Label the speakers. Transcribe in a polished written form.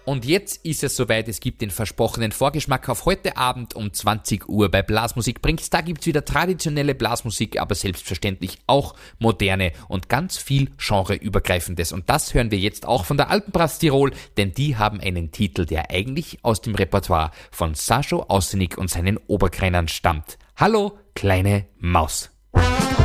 Speaker 1: Und jetzt ist es soweit, es gibt den versprochenen Vorgeschmack auf heute Abend um 20 Uhr bei Blasmusik bringt's. Da gibt's wieder traditionelle Blasmusik, aber selbstverständlich auch moderne und ganz viel genreübergreifendes. Und das hören wir jetzt auch von der Alpenbrass Tirol, denn die haben einen Titel, der eigentlich aus dem Repertoire von Sascho Aussenig und seinen Oberkränern stammt. Hallo, kleine Maus.